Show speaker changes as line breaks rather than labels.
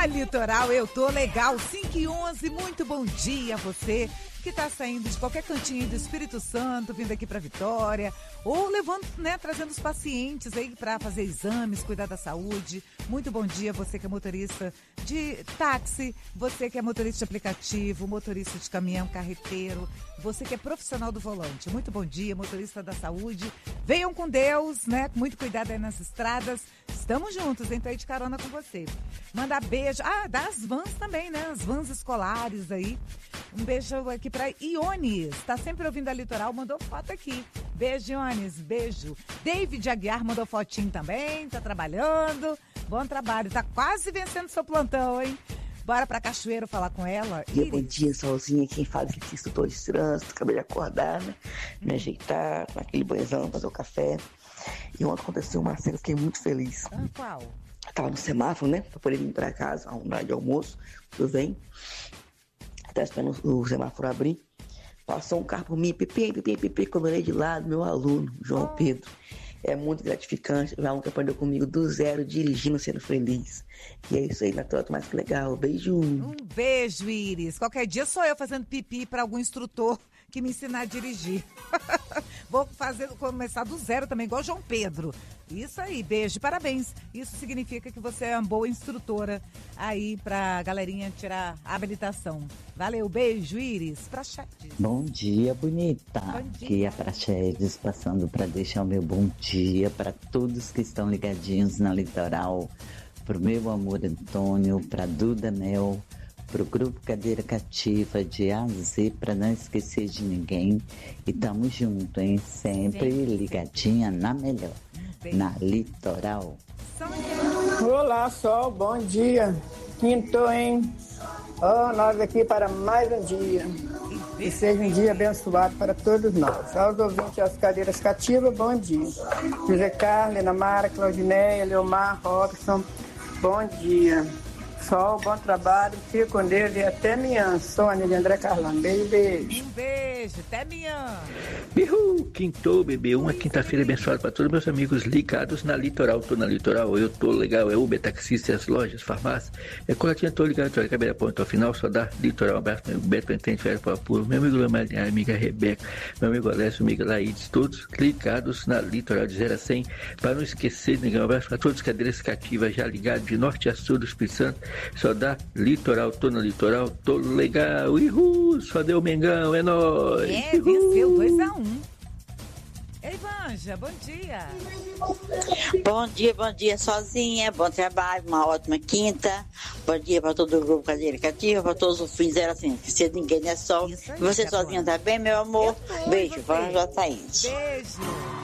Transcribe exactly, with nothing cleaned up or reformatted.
Litoral, eu tô legal, cinco e onze, muito bom dia a você que tá saindo de qualquer cantinho do Espírito Santo, vindo aqui pra Vitória, ou levando, né, trazendo os pacientes aí pra fazer exames, cuidar da saúde. Muito bom dia você que é motorista de táxi, você que é motorista de aplicativo, motorista de caminhão, carreteiro, você que é profissional do volante. Muito bom dia, motorista da saúde. Venham com Deus, né, com muito cuidado aí nas estradas. Estamos juntos, hein, tô aí de carona com você. Mandar beijo, ah, das vans também, né, as vans escolares aí. Um beijo aqui pra Iones, tá sempre ouvindo a Litoral, mandou foto aqui. Beijo, Iones, beijo. David Aguiar mandou fotinho também, tá trabalhando. Bom trabalho, tá quase vencendo seu plantão, hein? Bora pra Cachoeiro falar com ela.
Bom dia, bom dia, Solzinha, quem faz aqui, instrutor de trânsito, acabei de acordar, né? Me ajeitar, com aquele banhozão, fazer o café. E ontem aconteceu uma cena, fiquei muito feliz.
Ah, qual?
Eu tava no semáforo, né? Pra poder vir pra casa, arrumar de almoço, tudo bem. Tá esperando o semáforo abrir. Passou um carro por mim, pipi, pipi, pipi, comemorei de lado, meu aluno, João oh. Pedro. É muito gratificante, o aluno que aprendeu comigo do zero, dirigindo, sendo feliz. E é isso aí, Natural, mais que legal. Beijo.
Um beijo, Iris. Qualquer dia sou eu fazendo pipi para algum instrutor que me ensinar a dirigir. Vou fazer, começar do zero também, igual João Pedro. Isso aí, beijo, parabéns. Isso significa que você é uma boa instrutora aí pra galerinha tirar a habilitação. Valeu, beijo, Iris. Praxedes.
Bom dia, bonita.
Bom dia.
Aqui é a Praxedes, passando para deixar o meu bom dia para todos que estão ligadinhos na Litoral, pro meu amor Antônio, pra Duda Mel, pro Grupo Cadeira Cativa de A a Z, para não esquecer de ninguém. E tamo junto, hein? Sempre Sim. ligadinha na melhor, Sim. na Litoral.
Olá, Sol, bom dia. Quinto, hein? Oh, nós aqui para mais um dia. Que seja um dia abençoado para todos nós. Aos ouvintes das cadeiras cativas, bom dia. José Carlos, Ana Mara, Claudineia, Leomar, Robson, bom dia. Sol, bom trabalho, fique com Deus e até amanhã. Sônia de André Carlão, beijo, beijo.
Um beijo, até amanhã.
Bihu, quintou, bebê, uma quinta-feira abençoada para todos meus amigos ligados na Litoral. Tô na Litoral, eu tô legal, é Uber, taxista, as lojas, farmácia. É Colatinha, tô ligado, tô ligado, ponto ao final, só dá Litoral, um abraço, meu Beto Entende, Férias para Puro, meu amigo Lamar, minha amiga Rebeca, meu amigo Alessio, amiga Laídes, todos ligados na Litoral de zero a cem, para não esquecer de ninguém, um abraço para todos, cadeiras cativas já ligados de norte a sul do Espírito Santo. Só dá Litoral, tô no Litoral, tô legal, ihu, só deu Mengão, é nóis.
É, venceu dois a um. Ei, Vanja, bom dia.
Bom dia, bom dia, sozinha, bom trabalho, uma ótima quinta. Bom dia para todo o Grupo Cadeira Cativa, para todos os fins, era assim, que se ninguém é sol. E você sozinha tá bem, meu amor? Beijo, Vanja Taíde.
Beijo.